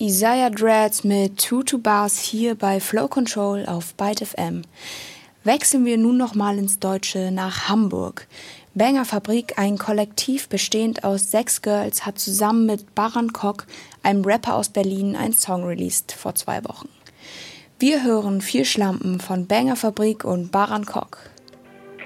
Isaiah Dreads mit Tutu Bars hier bei Flow Control auf Byte FM. Wechseln wir nun nochmal ins Deutsche nach Hamburg. Banger Fabrik, ein Kollektiv bestehend aus 6 Girls, hat zusammen mit Baran Kok, einem Rapper aus Berlin, einen Song released vor 2 Wochen. Wir hören 4 Schlampen von Banger Fabrik und Baran Kok.